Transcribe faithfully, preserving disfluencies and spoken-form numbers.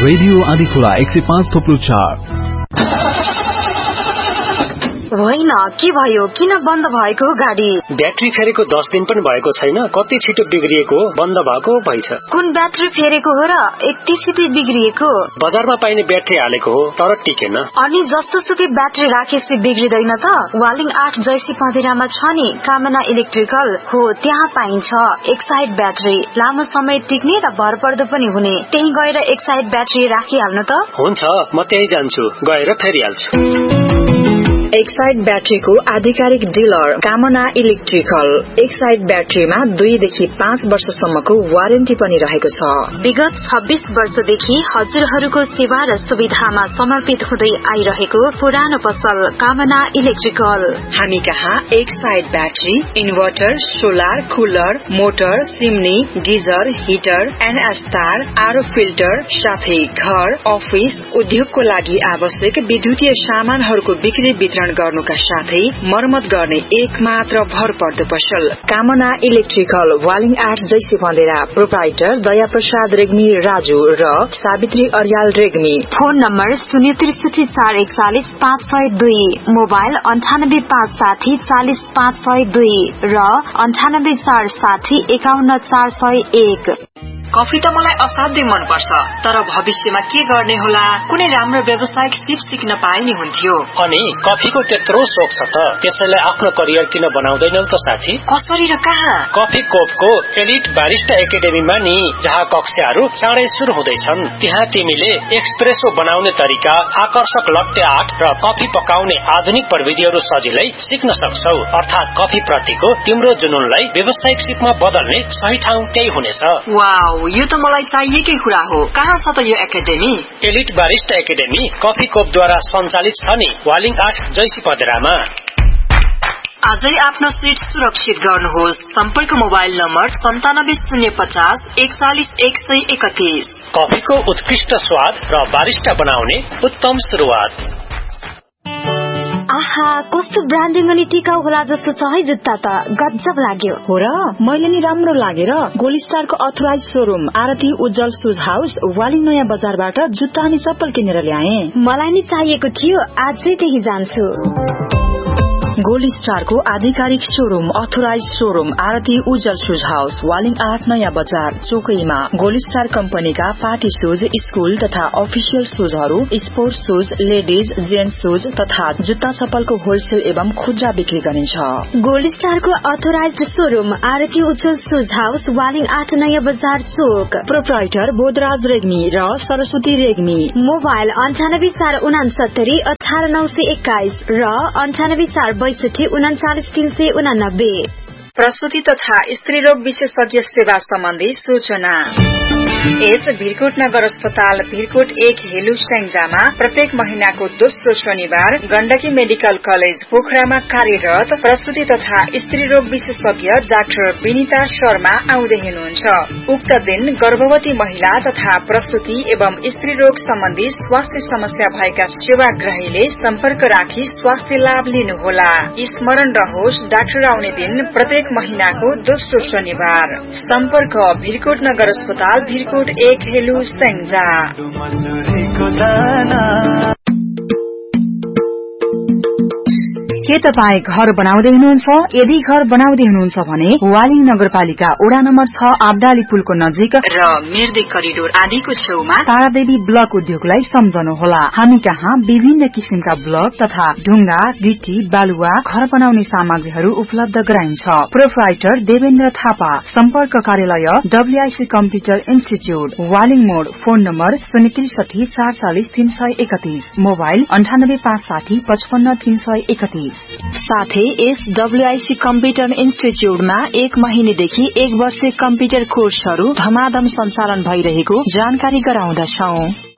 Radio Andhikhola एक सय पाँच थोप्लो चार। होइन, के भयो? किन बन्द भएको गाडी? ब्याट्री फेरेको दस दिन पनि भएको छैन, कति छिटो बिग्रिएको, बन्द भएको भइछ। कुन ब्याट्री फेरेको हो र यति छिटो बिग्रिएको? बजारमा पाइने ब्याट्री हालेको हो तर टिकेन। अनि जस्तो सुकै ब्याट्री राखेपछि बिग्रिदैन त? वालिङ आठ जैसी पँधेरामा छ नि कामना इलेक्ट्रिकल हो, त्यहाँ पाइन्छ एक साइड ब्याट्री, लामो समय टिक्ने र भरपर्दो पनि हुने। त्यही गएर एक साइड ब्याट्री राखिहाल्नु त। हुन्छ, म त्यही जान्छु, गएर फेरिहाल्छु। एक साइड ब्याट्रीको आधिकारिक डिलर कामना इलेक्ट्रिकल। एक साइड ब्याट्रीमा दुईदेखि पाँच वर्षसम्मको वारेन्टी पनि रहेको छ। विगत छब्बीस वर्षदेखि हजुरहरूको सेवा र सुविधामा समर्पित हुँदै आइरहेको पुरानो पसल कामना इलेक्ट्रिकल। हामी कहाँ एक side battery, inverter, solar, cooler, motor, chimney, geyser, heater, एनएस्टार, आरो फिल्टर साथै घर, अफिस, उद्योगको लागि आवश्यक विद्युतीय सामानहरूको बिक्री वितरण गर्नुका साथै मर्मत गर्ने एक मात्र भरपर्दो पसल कामना इलेक्ट्रिकल। वालिङ आठ जैसी पँधेरा। प्रोप्राइटर दया प्रसाद रेग्मी राजु र सावित्री अर्याल रेग्मी। फोन नम्बर शून्य त्रिसठी चार एकचालिस पाँच सय दुई, मोबाइल अन्ठानब्बे पाँच साठी चालिस पाँच सय दुई र अन्ठानब्बे चार साठी एकाउन्न चार सय एक। कफी त मलाई असाध्यै मनपर्छ, तर भविष्यमा के गर्ने होला? कुनै राम्रो व्यावसायिक सिप सिक्न पाए नि हुन्थ्यो। अनि कफीको त्यत्रो सोख छ त, त्यसैले आफ्नो करियर किन बनाउँदैनौ त साथी? कसरी र कहाँ? कफी कोपको एलिट बारिस्टा एकाडेमीमा नि, जहाँ कक्षाहरू चाँडै सुरु हुँदैछन्। त्यहाँ तिमीले एक्सप्रेसो बनाउने तरिका, आकर्षक लट्टे आर्ट र कफी पकाउने आधुनिक प्रविधिहरू सजिलै सिक्न सक्छौ। अर्थात कफी प्रतिको तिम्रो जुनूनलाई व्यावसायिक सिपमा बदल्ने सही ठाउँ त्यही हुनेछ। वाउ, यो त मलाई चाहिएकै कुरा हो। कहाँ छ त यो academy? Elite barista academy coffee कोपद्वारा सञ्चालित छ नि, वालिङ आठ जैसी पँधेरामा। आजै आफ्नो सिट सुरक्षित गर्नुहोस्। सम्पर्क मोबाइल नम्बर सन्तानब्बे शून्य पचास एकचालिस एक सय एकतीस। कफीको उत्कृष्ट स्वाद र बारिस्टा बनाउने उत्तम सुरुवात। आहा, कस्तो ब्रान्डिङ अनि टिकाउ होला जस्तो छ है जुत्ता त, गजब लाग्यो। हो र, मैले नि राम्रो लागेर गोल्ड स्टारको अथोराइज शोरूम आरती उज्जवल सुज हाउस वालिङ नयाँ बजारबाट जुत्ता अनि चप्पल किनेर ल्याए। मलाई नि चाहिएको थियो, आजै त्यही जान्छु। गोल्ड स्टारको आधिकारिक शोरूम अथोराइज शोरूम आरती उज्जवल सुज हाउस वालिङ आठ नयाँ बजार चोकैमा। गोल्ड स्टार कम्पनीका पार्टी सुज, स्कूल तथा अफिसियल सुजहरू, sports shoes, ladies, gents shoes तथा जुत्ता चप्पलको होलसेल एवं खुद्रा बिक्री गरिन्छ। गोल्ड स्टारको अथोराइज शोरूम आरती उज्जवल सुज हाउस वालिङ आठ नयाँ बजार चोक। प्रोप्राइटर बोधराज रेग्मी र सरस्वती रेग्मी। मोबाइल अन्ठानब्बे चार उनासत्तरी अठार नौ सय एक्काइस र अन्ठानब्बे चार बैसठी उनाचालिस तीन सय उनानब्बे। प्रसूति तथा स्त्रीरोग विशेषज्ञ सेवा सम्बन्धी सूचना। एच भिरकोट नगर अस्पताल भिरकोट एक हेलु स्याङ्जामा प्रत्येक महिनाको दोस्रो शनिबार गण्डकी मेडिकल कलेज पोखरामा कार्यरत प्रसूति तथा स्त्रीरोग विशेषज्ञ डाक्टर विनिता शर्मा आउँदै हुनुहुन्छ। उक्त दिन गर्भवती महिला तथा प्रसूति एवं स्त्रीरोग सम्बन्धी स्वास्थ्य समस्या भएका सेवाग्राहीले सम्पर्क राखी स्वास्थ्य लाभ लिनुहोला। स्मरण रहोस्, डाक्टर आउने दिन प्रत्येक महिनाको दोस्रो शनिबार। सम्पर्क भिरकोट नगर अस्पताल भिरकोट एक हेलु स्याङ्जा। के तपाई घर बनाउँदै हुनुहुन्छ? यदि घर बनाउँदै हुनुहुन्छ भने वालिङ नगरपालिका वडा नम्बर छ आब्दाली पुलको नजिक र मिर्दी करिडोर आदिको छेउमा तारादेवी ब्लक उद्योगलाई सम्झनुहोला। हामी कहाँ विभिन्न किसिमका ब्लक तथा ढुङ्गा, गिटी, बालुवा, घर बनाउने सामग्रीहरू उपलब्ध गराइन्छ। प्रोप्राइटर देवेन्द्र थापा। सम्पर्क कार्यालय डब्ल्यूआईसी कम्प्युटर इन्स्टिच्यूट वालिङ मोड। फोन नम्बर शून्य त्रिसठी चार चालिस तीन सय एकतीस। मोबाइल अन्ठानब्बे पाँच साठी पचपन्न तीन सय एकतीस। साथै यस डब्ल्यूआईसी कम्प्युटर इन्स्टिच्यूटमा एक महिनेदेखि एक वर्ष कम्प्युटर कोर्सहरू धमाधम सञ्चालन भइरहेको जानकारी गराउँदछौं।